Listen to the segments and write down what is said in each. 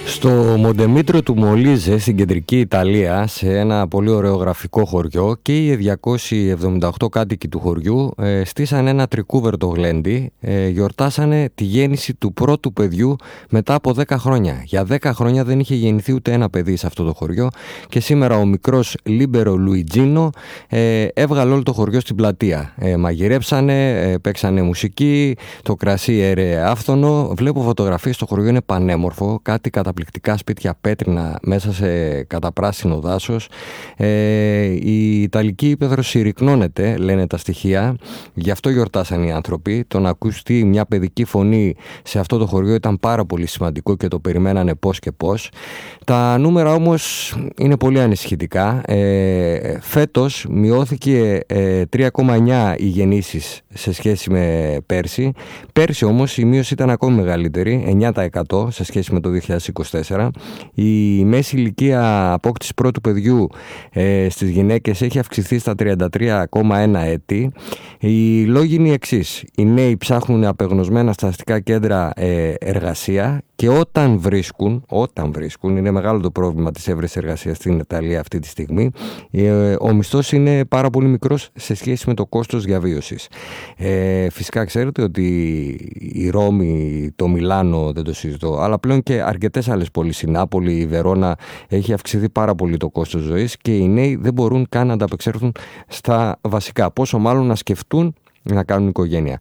Στο Μοντεμίτρο του Μολίζε στην κεντρική Ιταλία, σε ένα πολύ ωραίο γραφικό χωριό, και οι 278 κάτοικοι του χωριού στήσαν ένα τρικούβερτο γλέντι, γιορτάσανε τη γέννηση του πρώτου παιδιού μετά από 10 χρόνια. Για 10 χρόνια δεν είχε γεννηθεί ούτε ένα παιδί σε αυτό το χωριό και σήμερα ο μικρός Λίμπερο Λουιτζίνο έβγαλε όλο το χωριό στην πλατεία. Μαγειρέψανε, παίξανε μουσική, το κρασί έρεε άφθονο. Βλέπω φωτογραφίες, το χωριό είναι πανέμορφο, κάτι καταπληκτικά σπίτια πέτρινα μέσα σε καταπράσινο δάσος. Η Ιταλική ύπαιθρος συρρυκνώνεται, λένε τα στοιχεία, γι' αυτό γιορτάσαν οι άνθρωποι. Το να ακουστεί μια παιδική φωνή σε αυτό το χωριό ήταν πάρα πολύ σημαντικό και το περιμένανε πώς και πώς. Τα νούμερα όμως είναι πολύ ανησυχητικά. Φέτος μειώθηκε 3,9 οι γεννήσεις σε σχέση με πέρσι. Πέρσι όμως η μείωση ήταν ακόμη μεγαλύτερη, 9% σε σχέση με το 2024. Η μέση ηλικία απόκτησης πρώτου παιδιού στις γυναίκες έχει αυξηθεί στα 33,1 έτη. Οι λόγοι είναι οι εξής. Οι νέοι ψάχνουν απεγνωσμένα στα αστικά κέντρα εργασία και όταν βρίσκουν, είναι μεγάλο το πρόβλημα της έβρεσης εργασίας στην Ιταλία αυτή τη στιγμή, ο μισθός είναι πάρα πολύ μικρός σε σχέση με το κόστος διαβίωσης. Φυσικά ξέρετε ότι η Ρώμη, το Μιλάνο δεν το συζητώ, αλλά πλέον και αρκετές άλλες πόλεις, η Νάπολη, η Βερόνα, έχει αυξηθεί πάρα πολύ το κόστος ζωής και οι νέοι δεν μπορούν καν να ανταπεξέλθουν στα βασικά, πόσο μάλλον να σκεφτούν να κάνουν οικογένεια.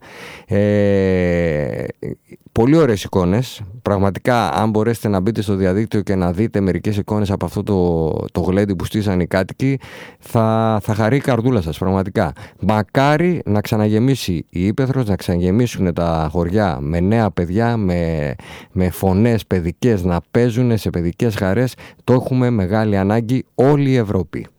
Πολύ ωραίες εικόνες. Πραγματικά, αν μπορέσετε να μπείτε στο διαδίκτυο και να δείτε μερικές εικόνες από αυτό το γλέντι που στήσαν οι κάτοικοι, θα χαρεί η καρδούλα σας, πραγματικά. Μακάρι να ξαναγεμίσει η ύπαιθρος, να ξαναγεμίσουν τα χωριά με νέα παιδιά, με φωνές παιδικές να παίζουν σε παιδικές χαρές. Το έχουμε μεγάλη ανάγκη όλη η Ευρώπη.